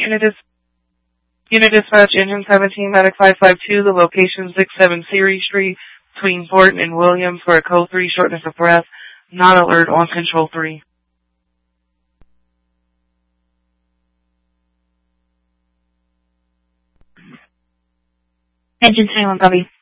Unit Dispatch, Engine 17, Medic 552, the location 67 Series Street, between Fort and Williams for a Code 3 shortness of breath, non-alert on Control 3. Engine 21, copy.